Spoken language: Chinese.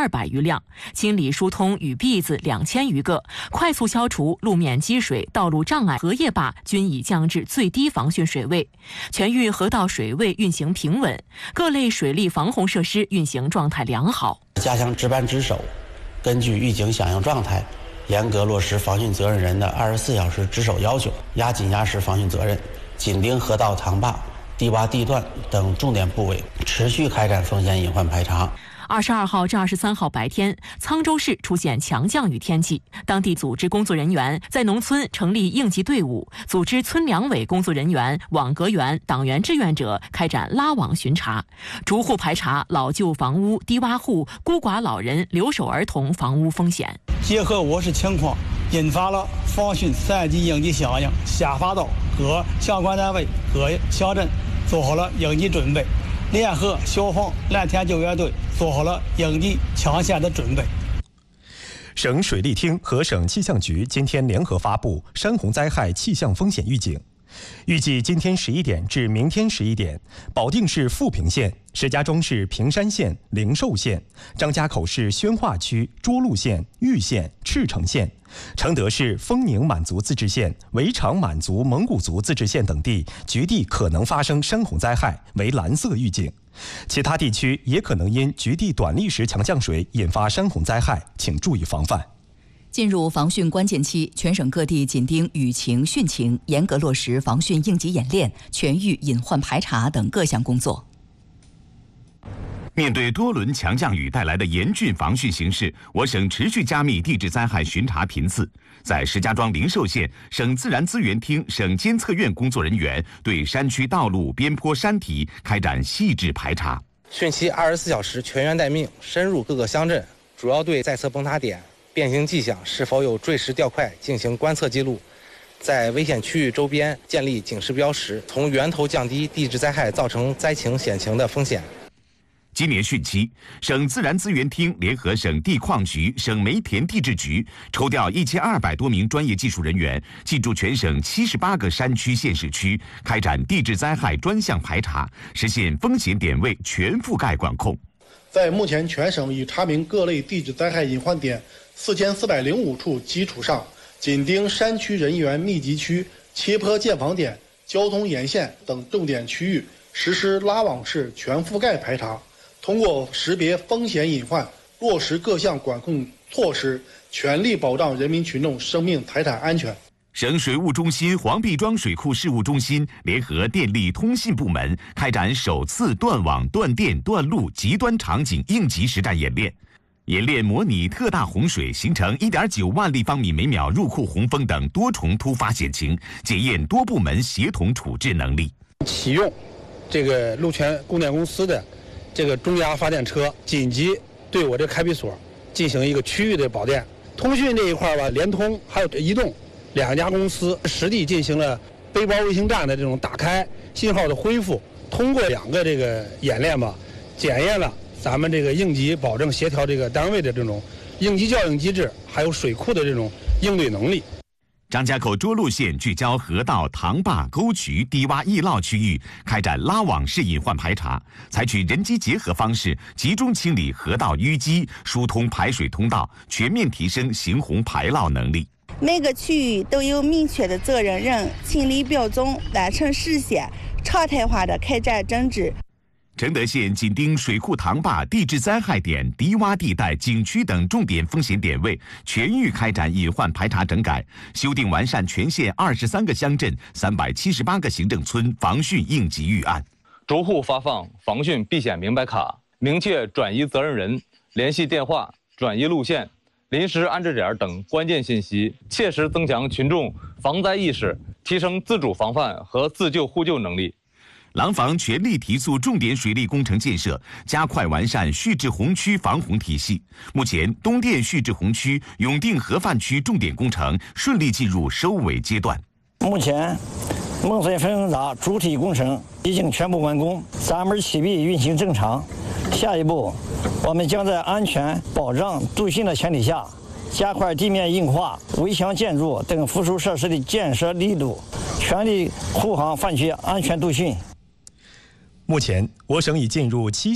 200余辆，清理疏通雨篦子2000余个，快速消除路面积水、道路障碍，河业坝均已降至最低防汛水位，全域河道水位运行平稳，各类水利防洪设施运行状态良好。 加强值班值守，根据预警响应状态，严格落实防汛责任人的24小时值守要求，压紧压实防汛责任，紧盯河道塘坝、堤洼地段等重点部位，持续开展风险隐患排查。 22号至23号白天，沧州市出现强降雨天气，当地组织工作人员在农村成立应急队伍，组织村两委工作人员、网格员、党员志愿者开展拉网巡查，逐户排查老旧房屋、低洼户、孤寡老人、留守儿童房屋风险。 结合我市情况，引发了防汛3级应急响应，下发到各相关单位、各乡镇，做好了应急准备。联合消防、蓝天救援队做好了应急抢险的准备。 省水利厅和省气象局今天联合发布山洪灾害气象风险预警。预计今天11点至明天11点，保定市富平县、石家庄市平山县、灵寿县、张家口市宣化区、涿鹿县、玉县、赤城县、承德市丰宁满族自治县、围场满族蒙古族自治县等地局地可能发生山洪灾害，为蓝色预警。其他地区也可能因局地短历时强降水引发山洪灾害，请注意防范。 进入防汛关键期，全省各地紧盯雨情、汛情，严格落实防汛应急演练、全域隐患排查等各项工作。 面对多轮强降雨带来的严峻防汛形势，我省持续加密地质灾害巡查频次。在石家庄灵寿县，省自然资源厅、省监测院工作人员对山区道路、边坡山体开展细致排查。 汛期24小时全员待命，深入各个乡镇，主要对在测崩塌点、变形迹象是否有坠石掉块进行观测记录，在危险区域周边建立警示标识，从源头降低地质灾害造成灾情险情的风险。 今年汛期，省自然资源厅联合省地矿局、省煤田地质局，抽调1200多名专业技术人员，进驻全省78个山区县市区，开展地质灾害专项排查，实现风险点位全覆盖管控。 在目前全省已查明各类地质灾害隐患点4405处基础上，紧盯山区人员密集区、切坡建房点、交通沿线等重点区域，实施拉网式全覆盖排查。通过识别风险隐患，落实各项管控措施，全力保障人民群众生命财产安全。 省水务中心黄壁庄水库事务中心联合电力通信部门开展首次断网、断电、断路极端场景应急实战演练。演练模拟特大洪水形成1.9万立方米每秒入库洪峰等多重突发险情，检验多部门协同处置能力。 启用这个鹿泉供电公司的这个中压发电车，紧急对我这开闭所进行一个区域的保电。通讯这一块吧，联通还有移动2家公司实地进行了背包卫星站的这种打开、信号的恢复。通过2个这个演练吧，检验了咱们这个应急保证协调这个单位的这种应急效应机制，还有水库的这种应对能力。 张家口涿鹿县聚焦河道、塘坝、沟渠、低洼易涝区域，开展拉网式隐患排查，采取人机结合方式，集中清理河道淤积，疏通排水通道，全面提升行洪排涝能力。 每个区域都有明确的责任人、清理标准，完成实现常态化的开展整治。 承德县紧盯水库塘坝、地质灾害点、低洼地带、景区等重点风险点位，全域开展隐患排查整改，修订完善全县23个乡镇、378个行政村防汛应急预案， 逐户发放防汛避险明白卡，明确转移责任人、联系电话、转移路线、临时安置点等关键信息，切实增强群众防灾意识，提升自主防范和自救互救能力。 廊坊全力提速重点水利工程建设，加快完善蓄滞洪区防洪体系。目前，东电蓄滞洪区、永定河泛区重点工程顺利进入收尾阶段。 目前，孟村分洪闸主体工程已经全部完工，3门启闭运行正常。下一步，我们将在安全保障度汛的前提下，加快地面硬化、围墙建筑等附属设施的建设力度，全力护航泛区安全度汛。 目前，我省已进入7